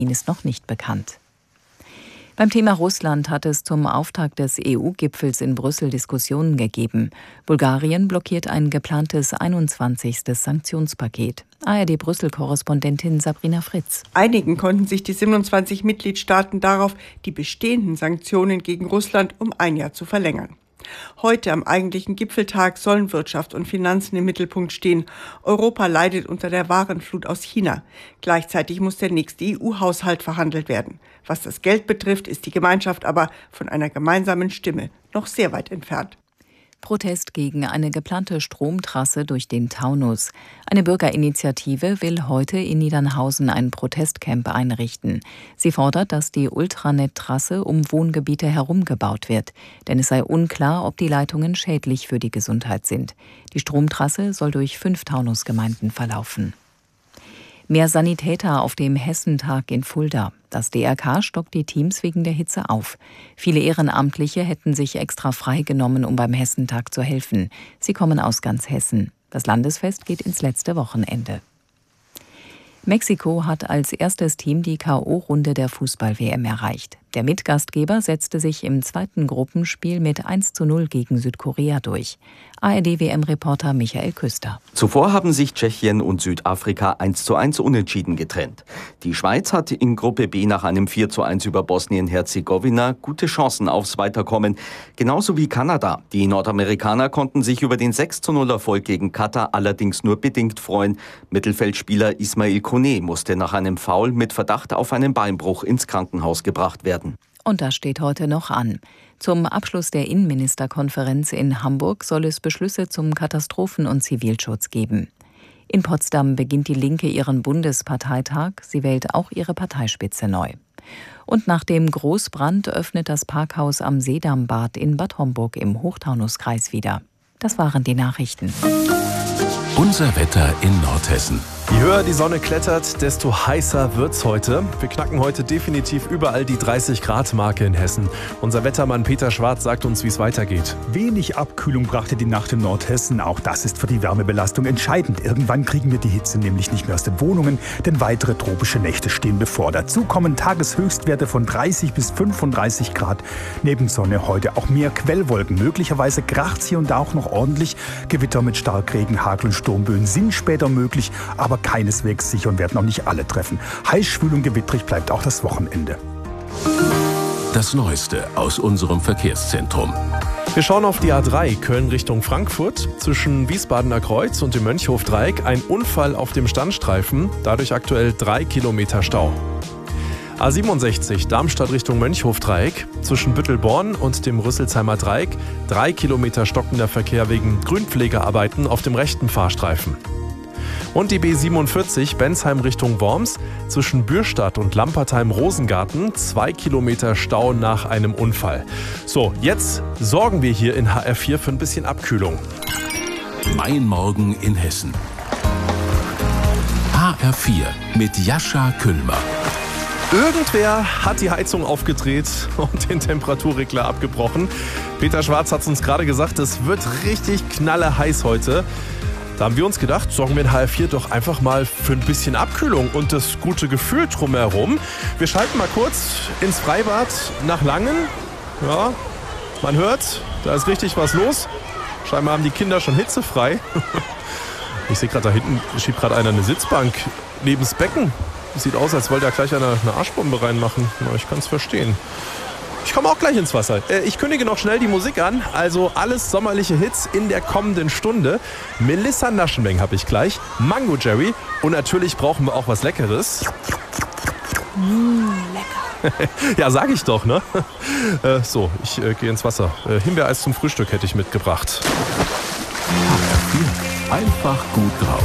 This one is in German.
ist noch nicht bekannt. Beim Thema Russland hat es zum Auftakt des EU-Gipfels in Brüssel Diskussionen gegeben. Bulgarien blockiert ein geplantes 21. Sanktionspaket. ARD-Brüssel-Korrespondentin Sabrina Fritz. Einigen konnten sich die 27 Mitgliedstaaten darauf, die bestehenden Sanktionen gegen Russland um ein Jahr zu verlängern. Heute am eigentlichen Gipfeltag sollen Wirtschaft und Finanzen im Mittelpunkt stehen. Europa leidet unter der Warenflut aus China. Gleichzeitig muss der nächste EU-Haushalt verhandelt werden. Was das Geld betrifft, ist die Gemeinschaft aber von einer gemeinsamen Stimme noch sehr weit entfernt. Protest gegen eine geplante Stromtrasse durch den Taunus. Eine Bürgerinitiative will heute in Niedernhausen ein Protestcamp einrichten. Sie fordert, dass die Ultranet-Trasse um Wohngebiete herum gebaut wird. Denn es sei unklar, ob die Leitungen schädlich für die Gesundheit sind. Die Stromtrasse soll durch 5 Taunusgemeinden verlaufen. Mehr Sanitäter auf dem Hessentag in Fulda. Das DRK stockt die Teams wegen der Hitze auf. Viele Ehrenamtliche hätten sich extra freigenommen, um beim Hessentag zu helfen. Sie kommen aus ganz Hessen. Das Landesfest geht ins letzte Wochenende. Mexiko hat als erstes Team die K.O.-Runde der Fußball-WM erreicht. Der Mitgastgeber setzte sich im zweiten Gruppenspiel mit 1:0 gegen Südkorea durch. ARD-WM-Reporter Michael Küster. Zuvor haben sich Tschechien und Südafrika 1:1 unentschieden getrennt. Die Schweiz hat in Gruppe B nach einem 4:1 über Bosnien-Herzegowina gute Chancen aufs Weiterkommen. Genauso wie Kanada. Die Nordamerikaner konnten sich über den 6:0-Erfolg gegen Katar allerdings nur bedingt freuen. Mittelfeldspieler Ismail Kone musste nach einem Foul mit Verdacht auf einen Beinbruch ins Krankenhaus gebracht werden. Und das steht heute noch an. Zum Abschluss der Innenministerkonferenz in Hamburg soll es Beschlüsse zum Katastrophen- und Zivilschutz geben. In Potsdam beginnt die Linke ihren Bundesparteitag. Sie wählt auch ihre Parteispitze neu. Und nach dem Großbrand öffnet das Parkhaus am Seedambad in Bad Homburg im Hochtaunuskreis wieder. Das waren die Nachrichten. Unser Wetter in Nordhessen. Je höher die Sonne klettert, desto heißer wird's heute. Wir knacken heute definitiv überall die 30-Grad-Marke in Hessen. Unser Wettermann Peter Schwarz sagt uns, wie es weitergeht. Wenig Abkühlung brachte die Nacht in Nordhessen. Auch das ist für die Wärmebelastung entscheidend. Irgendwann kriegen wir die Hitze nämlich nicht mehr aus den Wohnungen, denn weitere tropische Nächte stehen bevor. Dazu kommen Tageshöchstwerte von 30 bis 35 Grad. Neben Sonne heute auch mehr Quellwolken. Möglicherweise kracht's hier und da auch noch ordentlich. Gewitter mit Starkregen, Hagel und Sturmböen sind später möglich, aber keineswegs sicher und werden auch nicht alle treffen. Heiß, schwül und gewittrig bleibt auch das Wochenende. Das Neueste aus unserem Verkehrszentrum. Wir schauen auf die A3 Köln Richtung Frankfurt. Zwischen Wiesbadener Kreuz und dem Mönchhofdreieck ein Unfall auf dem Standstreifen. Dadurch aktuell 3 Kilometer Stau. A67 Darmstadt Richtung Mönchhofdreieck. Zwischen Büttelborn und dem Rüsselsheimer Dreieck 3 Kilometer stockender Verkehr wegen Grünpflegearbeiten auf dem rechten Fahrstreifen. Und die B47 Bensheim Richtung Worms. Zwischen Bürstadt und Lampertheim-Rosengarten 2 Kilometer Stau nach einem Unfall. So, jetzt sorgen wir hier in HR4 für ein bisschen Abkühlung. Mein Morgen in Hessen. HR4 mit Jascha Küllmer. Irgendwer hat die Heizung aufgedreht und den Temperaturregler abgebrochen. Peter Schwarz hat es uns gerade gesagt, es wird richtig knalleheiß heute. Da haben wir uns gedacht, sorgen wir in HR4 doch einfach mal für ein bisschen Abkühlung und das gute Gefühl drumherum. Wir schalten mal kurz ins Freibad nach Langen. Ja, man hört, da ist richtig was los. Scheinbar haben die Kinder schon hitzefrei. Ich sehe gerade, da hinten schiebt gerade einer eine Sitzbank neben das Becken. Sieht aus, als wollte er gleich eine Arschbombe reinmachen. Na, ich kann es verstehen. Ich komme auch gleich ins Wasser. Ich kündige noch schnell die Musik an. Also alles sommerliche Hits in der kommenden Stunde. Melissa Naschenbeng habe ich gleich. Mango Jerry. Und natürlich brauchen wir auch was Leckeres. Lecker. Ja, sag ich doch, ne? So, ich gehe ins Wasser. Himbeereis zum Frühstück hätte ich mitgebracht. HR4. Einfach gut drauf.